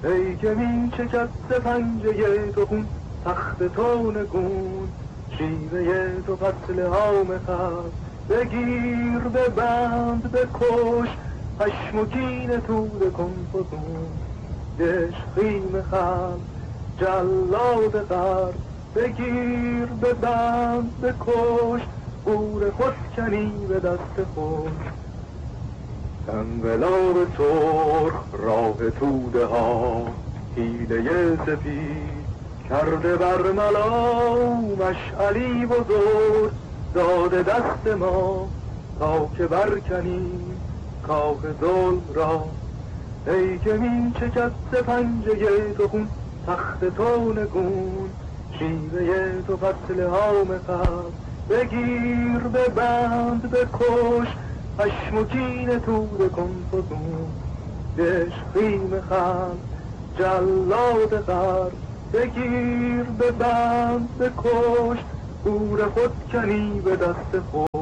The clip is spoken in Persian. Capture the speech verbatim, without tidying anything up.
ای که می چکد ز پنجه تو خون تخت تو نگون، شیوه تو قتل عام خلق بگیر ببند بکش، خشم و کین توده کن فزون، دشخیم خلق جلاد غرب بگیر ببند بکش، گور خود کنی به دست خود. انقلاب سرخ راه توده ها، حیله سپید کرده بر ملا، مشعلی بزرگ داده دست ما تا که برکنیم کاه ظلم را. ای که می چکد ز پنجه تو خون تخت تو نگون، شیوه تو قتل عام خلق بگیر ببند بکش، خشم و کین توده کن فزون، دشخیم خلق جلاد غرب بگیر ببند بکش، گور خود کنی به دست خود.